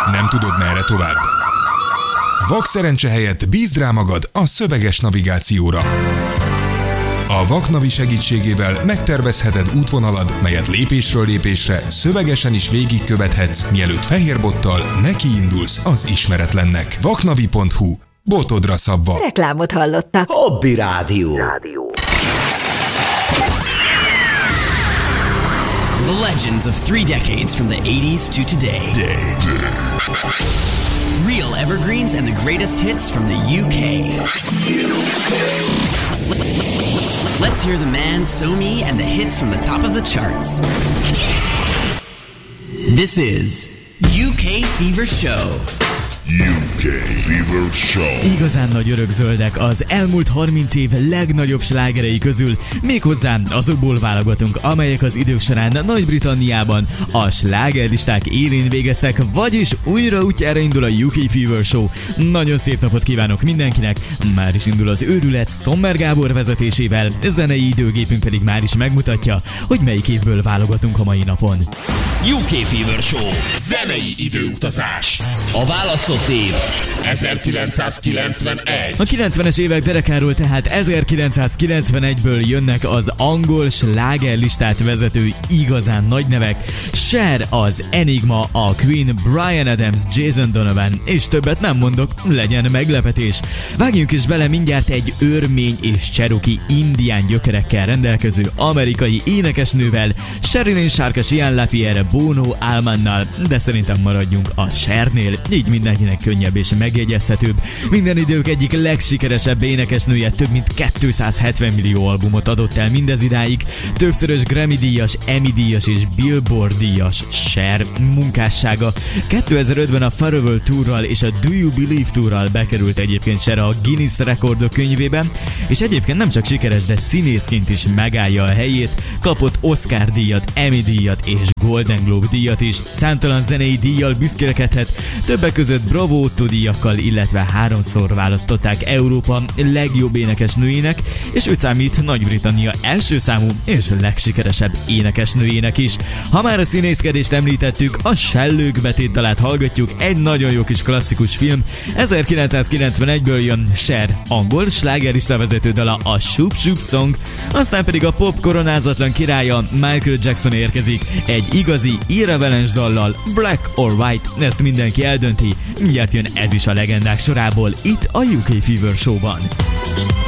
Nem tudod, merre tovább? Vakszerencse helyett bízd rá magad a szöveges navigációra. A Vaknavi segítségével megtervezheted útvonalad, melyet lépésről lépésre szövegesen is végigkövethetsz, mielőtt fehérbottal nekiindulsz az ismeretlennek. Vaknavi.hu. Botodra szabva. Reklámot hallottak. Hobby Rádió. The legends of 3 decades from the 80s to today. Real evergreens and the greatest hits from the UK. Let's hear the man, So-Me, and the hits from the top of the charts. This is UK Fever Show. UK Fever Show. Igazán nagy örökzöldek az elmúlt 30 év legnagyobb slágerei közül, méghozzá azokból válogatunk, amelyek az idők során Nagy-Britanniában a slágerlisták élén végeztek, vagyis újra útjára indul a UK Fever Show. Nagyon szép napot kívánok mindenkinek, már is indul az őrület Sommer Gábor vezetésével, zenei időgépünk pedig már is megmutatja, hogy melyik évből válogatunk a mai napon. UK Fever Show. Zenei időutazás. A választott év 1991. A 90-es évek derekáról tehát 1991-ből jönnek az angol slágerlistát vezető igazán nagy nevek. Cher, az Enigma, a Queen, Bryan Adams, Jason Donovan, és többet nem mondok, legyen meglepetés. Vágjunk is bele mindjárt egy örmény és cherokee indián gyökerekkel rendelkező amerikai énekesnővel, Sherilyn Sharp, Ian LaPierre, Bono, Almannal, de szerintem maradjunk a Chernél, így mindenkinek könnyebb és megjegyezhetőbb. Minden idők egyik legsikeresebb énekesnője több mint 270 millió albumot adott el mindez idáig, többszörös Grammy-díjas, Emmy-díjas és Billboard-díjas Cher munkássága. 2005-ben a Farewell Tourral és a Do You Believe Tourral bekerült egyébként Cher a Guinness rekordok könyvében, és egyébként nem csak sikeres, de színészként is megállja a helyét, kapott Oscar-díjat, Emmy-díjat és Golden Globe-díjat is, számtalan zenei díjjal büszkélkedhet, többek között Bravo Otto díjakkal, illetve 3-szor választották Európa legjobb énekesnőjének, és ő számít Nagy-Britannia első számú és legsikeresebb énekesnőjének is. Ha már a színészkedést említettük, a Shellők betétdalát hallgatjuk, egy nagyon jó kis klasszikus film. 1991-ből jön Cher angol slágerlista vezető dala, a Shoop Shoop Song, aztán pedig a pop koronázatlan királya Michael Jackson érkezik egy igazi irreverens dallal, Black or White, ezt mindenki eldönti. Mindjárt jön ez is a legendák sorából, itt a UK Fever Show-ban.